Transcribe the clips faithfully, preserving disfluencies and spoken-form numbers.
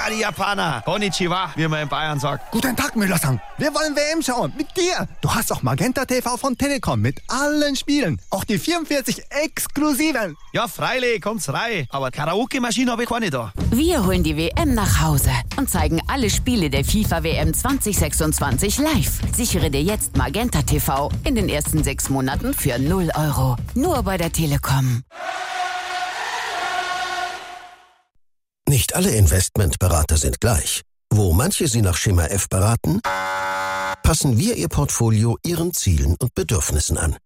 Ah, die Japaner. Konnichiwa, wie man in Bayern sagt. Guten Tag, Müller-san. Wir wollen W M schauen. Mit dir. Du hast auch Magenta T V von Telekom mit allen Spielen. Auch die vierundvierzig exklusiven. Ja, freilich, kommt's rein. Aber Karaoke-Maschine habe ich keine da. Wir holen die W M nach Hause und zeigen alle Spiele der FIFA W M zwanzig sechsundzwanzig live. Sichere dir jetzt Magenta T V in den ersten sechs Monaten für null Euro. Nur bei der Telekom. Nicht alle Investmentberater sind gleich. Wo manche Sie nach Schema F beraten, passen wir Ihr Portfolio Ihren Zielen und Bedürfnissen an.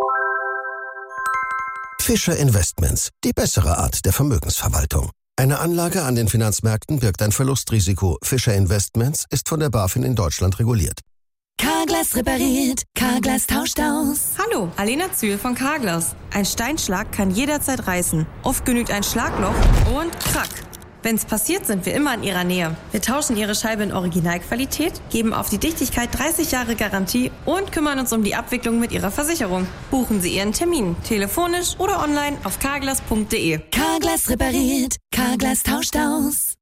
Fischer Investments, die bessere Art der Vermögensverwaltung. Eine Anlage an den Finanzmärkten birgt ein Verlustrisiko. Fischer Investments ist von der BaFin in Deutschland reguliert. Carglass repariert, Carglass tauscht aus. Hallo, Alena Zühl von Carglass. Ein Steinschlag kann jederzeit reißen. Oft genügt ein Schlagloch und krack. Wenn's passiert, sind wir immer in Ihrer Nähe. Wir tauschen Ihre Scheibe in Originalqualität, geben auf die Dichtigkeit dreißig Jahre Garantie und kümmern uns um die Abwicklung mit Ihrer Versicherung. Buchen Sie Ihren Termin, telefonisch oder online auf carglass punkt de. Carglass repariert, Carglass tauscht aus.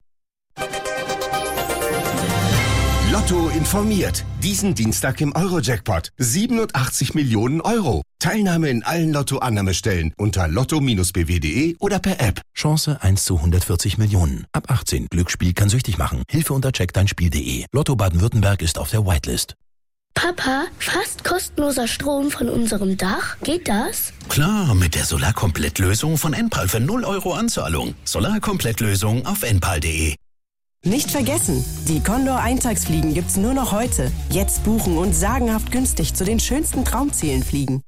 Lotto informiert. Diesen Dienstag im Euro-Jackpot. siebenundachtzig Millionen Euro. Teilnahme in allen Lotto-Annahmestellen unter lotto b w punkt de oder per App. Chance eins zu hundertvierzig Millionen. Ab achtzehn. Glücksspiel kann süchtig machen. Hilfe unter check dein spiel punkt de. Lotto Baden-Württemberg ist auf der Whitelist. Papa, fast kostenloser Strom von unserem Dach. Geht das? Klar, mit der Solarkomplettlösung von Enpal für null Euro Anzahlung. Solarkomplettlösung auf enpal punkt de. Nicht vergessen, die Condor-Eintagsfliegen gibt's nur noch heute. Jetzt buchen und sagenhaft günstig zu den schönsten Traumzielen fliegen.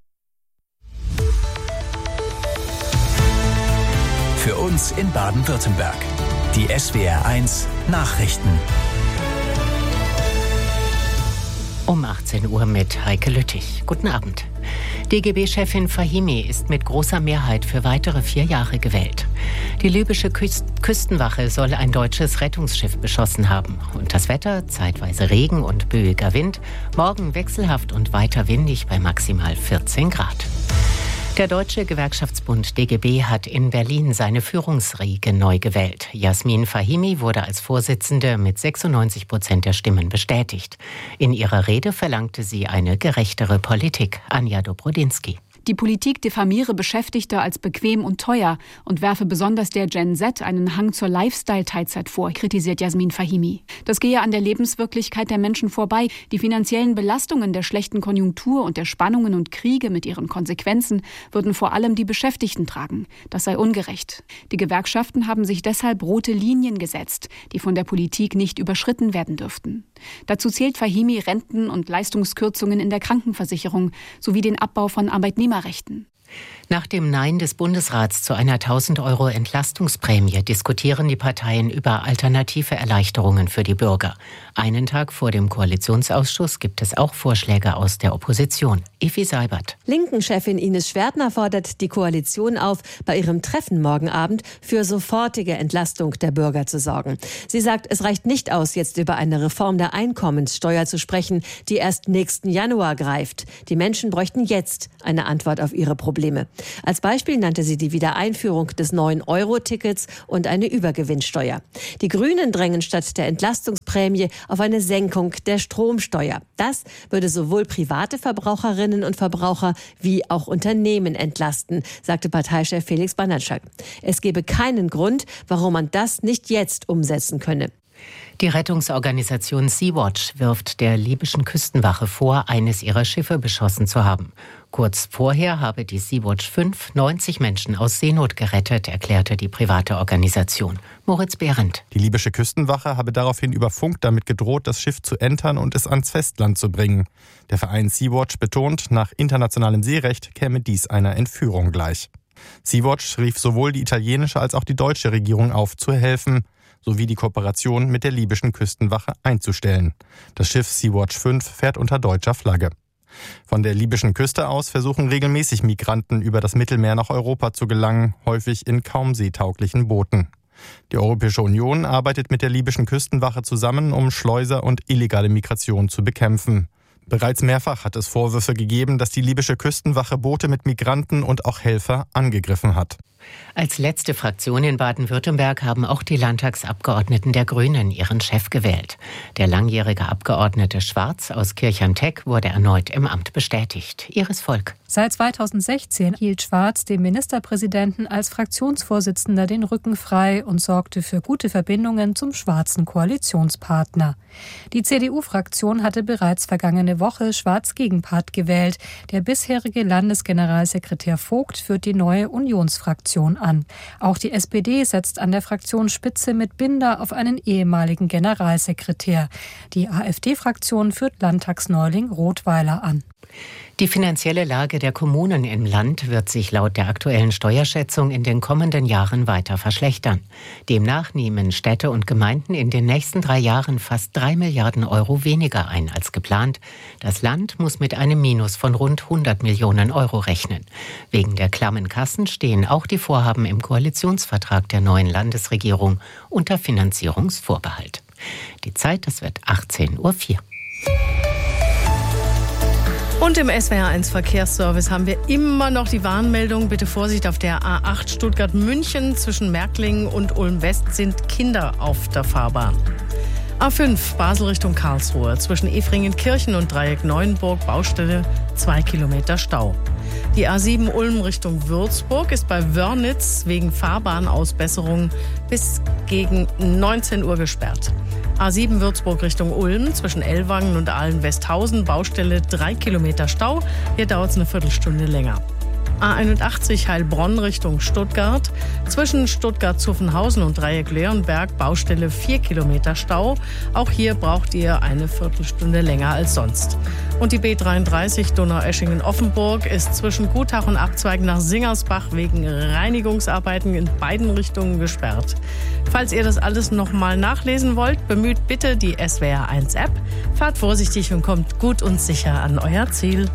Für uns in Baden-Württemberg. Die S W R eins Nachrichten. Um achtzehn Uhr mit Heike Lüttich. Guten Abend. D G B-Chefin Fahimi ist mit großer Mehrheit für weitere vier Jahre gewählt. Die libysche Küst- Küstenwache soll ein deutsches Rettungsschiff beschossen haben. Und das Wetter, zeitweise Regen und böiger Wind, morgen wechselhaft und weiter windig bei maximal vierzehn Grad. Der Deutsche Gewerkschaftsbund D G B hat in Berlin seine Führungsriege neu gewählt. Jasmin Fahimi wurde als Vorsitzende mit sechsundneunzig Prozent der Stimmen bestätigt. In ihrer Rede verlangte sie eine gerechtere Politik. Anja Dobrodinsky. Die Politik diffamiere Beschäftigte als bequem und teuer und werfe besonders der Gen Z einen Hang zur Lifestyle-Teilzeit vor, kritisiert Jasmin Fahimi. Das gehe an der Lebenswirklichkeit der Menschen vorbei. Die finanziellen Belastungen der schlechten Konjunktur und der Spannungen und Kriege mit ihren Konsequenzen würden vor allem die Beschäftigten tragen. Das sei ungerecht. Die Gewerkschaften haben sich deshalb rote Linien gesetzt, die von der Politik nicht überschritten werden dürften. Dazu zählt Fahimi Renten- und Leistungskürzungen in der Krankenversicherung sowie den Abbau von Arbeitnehmerrechten. Nach dem Nein des Bundesrats zu einer tausend Euro Entlastungsprämie diskutieren die Parteien über alternative Erleichterungen für die Bürger. Einen Tag vor dem Koalitionsausschuss gibt es auch Vorschläge aus der Opposition. Effi Seibert. Linken-Chefin Ines Schwertner fordert die Koalition auf, bei ihrem Treffen morgen Abend für sofortige Entlastung der Bürger zu sorgen. Sie sagt, es reicht nicht aus, jetzt über eine Reform der Einkommenssteuer zu sprechen, die erst nächsten Januar greift. Die Menschen bräuchten jetzt eine Antwort auf ihre Probleme. Als Beispiel nannte sie die Wiedereinführung des neun Euro Tickets und eine Übergewinnsteuer. Die Grünen drängen statt der Entlastungsprämie auf eine Senkung der Stromsteuer. Das würde sowohl private Verbraucherinnen und Verbraucher wie auch Unternehmen entlasten, sagte Parteichef Felix Banatschak. Es gebe keinen Grund, warum man das nicht jetzt umsetzen könne. Die Rettungsorganisation Sea-Watch wirft der libyschen Küstenwache vor, eines ihrer Schiffe beschossen zu haben. Kurz vorher habe die Sea-Watch fünf, neunzig Menschen aus Seenot gerettet, erklärte die private Organisation. Moritz Behrendt. Die libysche Küstenwache habe daraufhin über Funk damit gedroht, das Schiff zu entern und es ans Festland zu bringen. Der Verein Sea-Watch betont, nach internationalem Seerecht käme dies einer Entführung gleich. Sea-Watch rief sowohl die italienische als auch die deutsche Regierung auf, zu helfen, sowie die Kooperation mit der libyschen Küstenwache einzustellen. Das Schiff Sea-Watch fünf fährt unter deutscher Flagge. Von der libyschen Küste aus versuchen regelmäßig Migranten über das Mittelmeer nach Europa zu gelangen, häufig in kaum seetauglichen Booten. Die Europäische Union arbeitet mit der libyschen Küstenwache zusammen, um Schleuser und illegale Migration zu bekämpfen. Bereits mehrfach hat es Vorwürfe gegeben, dass die libysche Küstenwache Boote mit Migranten und auch Helfer angegriffen hat. Als letzte Fraktion in Baden-Württemberg haben auch die Landtagsabgeordneten der Grünen ihren Chef gewählt. Der langjährige Abgeordnete Schwarz aus Kirchheim-Teck wurde erneut im Amt bestätigt. Iris Volk. Seit zweitausendsechzehn hielt Schwarz dem Ministerpräsidenten als Fraktionsvorsitzender den Rücken frei und sorgte für gute Verbindungen zum schwarzen Koalitionspartner. Die C D U-Fraktion hatte bereits vergangene Woche Schwarz-Gegenpart gewählt. Der bisherige Landesgeneralsekretär Vogt führt die neue Unionsfraktion an. Auch die S P D setzt an der Fraktionsspitze mit Binder auf einen ehemaligen Generalsekretär. Die AfD-Fraktion führt Landtagsneuling Rothweiler an. Die finanzielle Lage der Kommunen im Land wird sich laut der aktuellen Steuerschätzung in den kommenden Jahren weiter verschlechtern. Demnach nehmen Städte und Gemeinden in den nächsten drei Jahren fast drei Milliarden Euro weniger ein als geplant. Das Land muss mit einem Minus von rund hundert Millionen Euro rechnen. Wegen der klammen Kassen stehen auch die Vorhaben im Koalitionsvertrag der neuen Landesregierung unter Finanzierungsvorbehalt. Die Zeit, das wird achtzehn Uhr vier. Und im S W R eins Verkehrsservice haben wir immer noch die Warnmeldung. Bitte Vorsicht, auf der A acht Stuttgart-München zwischen Märklingen und Ulm-West sind Kinder auf der Fahrbahn. A fünf Basel Richtung Karlsruhe zwischen Efringen-Kirchen und Dreieck Neuenburg Baustelle zwei Kilometer Stau. Die A sieben Ulm Richtung Würzburg ist bei Wörnitz wegen Fahrbahnausbesserung bis gegen neunzehn Uhr gesperrt. A sieben Würzburg Richtung Ulm zwischen Ellwangen und Ahlen-Westhausen Baustelle drei Kilometer Stau. Hier dauert es eine Viertelstunde länger. A einundachtzig Heilbronn Richtung Stuttgart zwischen Stuttgart-Zuffenhausen und Dreieck Leonberg Baustelle vier Kilometer Stau. Auch hier braucht ihr eine Viertelstunde länger als sonst. Und die B dreiunddreißig Donaueschingen-Offenburg ist zwischen Gutach und Abzweig nach Singersbach wegen Reinigungsarbeiten in beiden Richtungen gesperrt. Falls ihr das alles noch mal nachlesen wollt, bemüht bitte die S W R eins App. Fahrt vorsichtig und kommt gut und sicher an euer Ziel.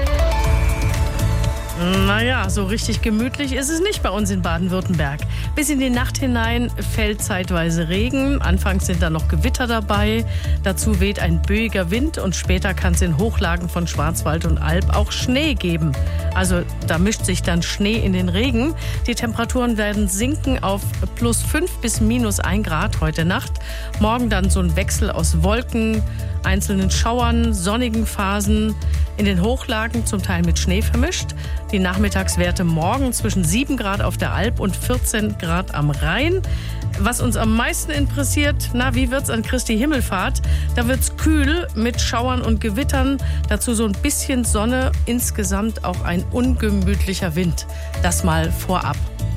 Naja, so richtig gemütlich ist es nicht bei uns in Baden-Württemberg. Bis in die Nacht hinein fällt zeitweise Regen. Anfangs sind da noch Gewitter dabei. Dazu weht ein böiger Wind und später kann es in Hochlagen von Schwarzwald und Alb auch Schnee geben. Also da mischt sich dann Schnee in den Regen. Die Temperaturen werden sinken auf plus fünf bis minus ein Grad heute Nacht. Morgen dann so ein Wechsel aus Wolken, einzelnen Schauern, sonnigen Phasen, in den Hochlagen zum Teil mit Schnee vermischt. Die Nachmittagswerte morgen zwischen sieben Grad auf der Alp und vierzehn Grad am Rhein. Was uns am meisten interessiert, na, wie wird's an Christi Himmelfahrt? Da wird's kühl mit Schauern und Gewittern, dazu so ein bisschen Sonne, insgesamt auch ein ungemütlicher Wind. Das mal vorab.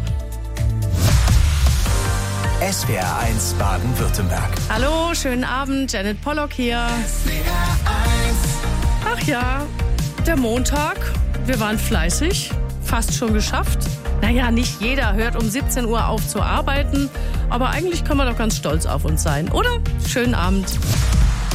S W R eins Baden-Württemberg. Hallo, schönen Abend, Janet Pollock hier. S W R eins. Ach ja, der Montag, wir waren fleißig, fast schon geschafft. Naja, nicht jeder hört um siebzehn Uhr auf zu arbeiten, aber eigentlich können wir doch ganz stolz auf uns sein, oder? Schönen Abend.